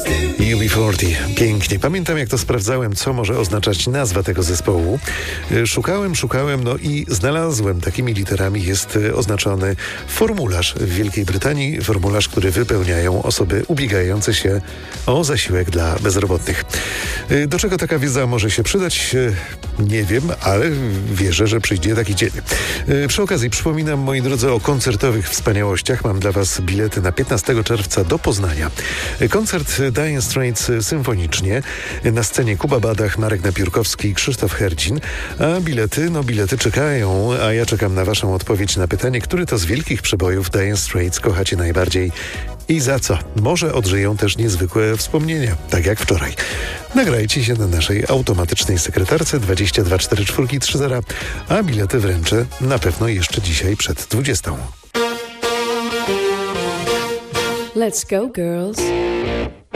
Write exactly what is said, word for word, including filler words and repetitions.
U B czterdzieści. Pięknie. Pamiętam, jak to sprawdzałem, co może oznaczać nazwa tego zespołu. Szukałem, szukałem, no i znalazłem. Takimi literami jest oznaczony formularz w Wielkiej Brytanii. Formularz, który wypełniają osoby ubiegające się o zasiłek dla bezrobotnych. Do czego taka wiedza może się przydać? Nie wiem, ale wierzę, że przyjdzie taki dzień. Przy okazji przypominam, moi drodzy, o koncertowych wspaniałościach. Mam dla Was bilety na piętnastego czerwca do Poznania. Koncert Dire Straits symfonicznie. Na scenie Kuba Badach, Marek Napiórkowski i Krzysztof Herdzin. A bilety, no bilety czekają, a ja czekam na Waszą odpowiedź na pytanie, który to z wielkich przebojów Dire Straits kochacie najbardziej i za co? Może odżyją też niezwykłe wspomnienia, tak jak wczoraj. Nagrajcie się na naszej automatycznej sekretarce dwadzieścia dwa czterdzieści cztery trzydzieści, a bilety wręczę na pewno jeszcze dzisiaj przed dwudziestą. Let's go, girls.